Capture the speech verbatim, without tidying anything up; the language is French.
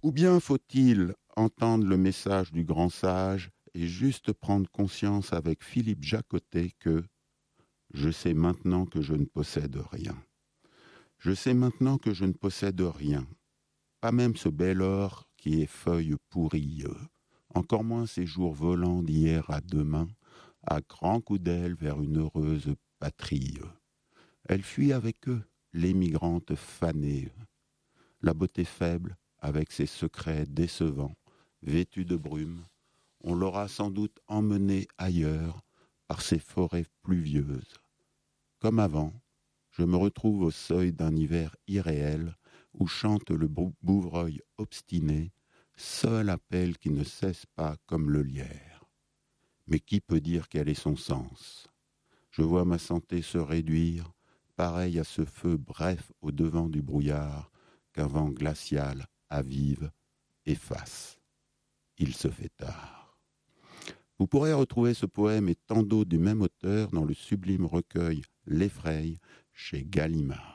Ou bien faut-il entendre le message du grand sage et juste prendre conscience avec Philippe Jacotet que « Je sais maintenant que je ne possède rien. Je sais maintenant que je ne possède rien, pas même ce bel or qui est feuille pourrie, encore moins ces jours volants d'hier à demain, à grands coups d'aile vers une heureuse patrie. Elle fuit avec eux, l'émigrante fanée, la beauté faible avec ses secrets décevants, vêtue de brume, on l'aura sans doute emmenée ailleurs par ces forêts pluvieuses. Comme avant, je me retrouve au seuil d'un hiver irréel où chante le bouvreuil obstiné, seul appel qui ne cesse pas comme le lierre. Mais qui peut dire quel est son sens ? Je vois ma santé se réduire, pareil à ce feu bref au devant du brouillard qu'un vent glacial avive, efface. Il se fait tard. Vous pourrez retrouver ce poème et tant d'autres du même auteur dans le sublime recueil L'Effraye chez Gallimard.